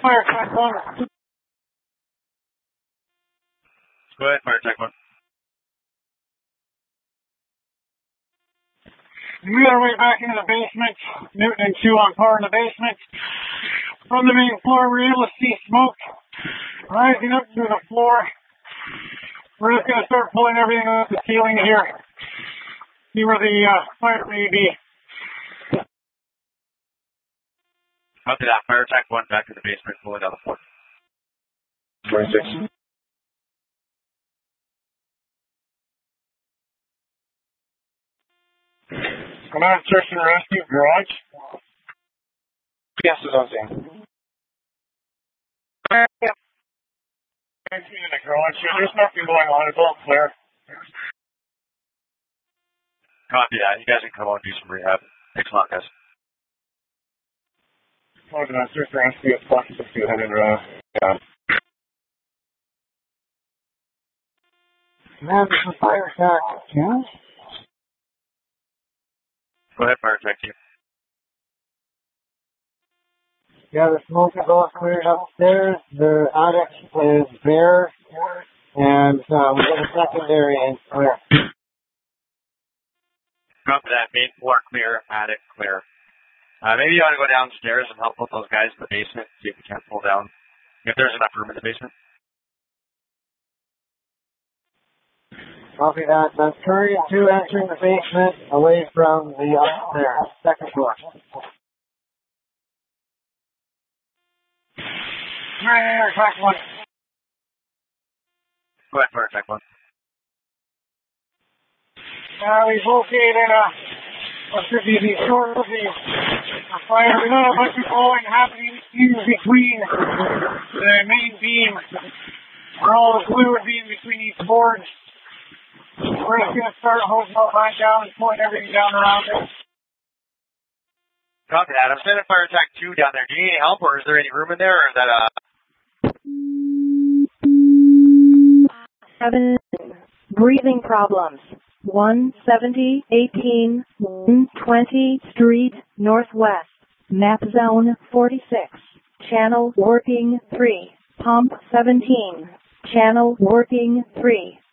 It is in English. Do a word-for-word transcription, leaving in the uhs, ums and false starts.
fire track one. Go ahead, fire track one. We made our way back into the basement. Newton and two on par in the basement. From the main floor, we were able to see smoke rising up through the floor. We're just going to start pulling everything off the ceiling here. See where the uh, fire may be. Copy that. Fire attack one back to the basement, pulling down the floor. twenty-six. Command search and rescue garage. Yes, it's on scene. Yep. I'm in the garage here. There's nothing going on. It's all clear. Copy that. You guys can come on and do some rehab. Thanks a lot, guys. Command search and rescue is possible to head in, uh, yeah. Command this is fire attack. Yeah? Go ahead, fire attack team. Yeah, the smoke is all cleared upstairs. The attic is bare, and uh, we got a secondary in clear. Copy that. Main floor clear, attic clear. Uh, maybe you ought to go downstairs and help with those guys in the basement, see if we can't pull down, if there's enough room in the basement. Copy that. That's Curry and two entering the basement away from the upstairs, second floor. Fire attack one. Go ahead, fire attack one. Uh, we've located a, what should be the source of the fire. We got a bunch of blowing happening in between the main beam, where all the fluid being between each board. We're just going to start hosing all that down and pulling everything down around it. Copy that. I'm sending fire attack two down there. Do you need any help, or is there any room in there, or is that, uh... Seven. Breathing problems. one seventy, eighteen, one twenty Street, Northwest. Map zone forty-six. Channel warping three. Pump seventeen. Channel warping three.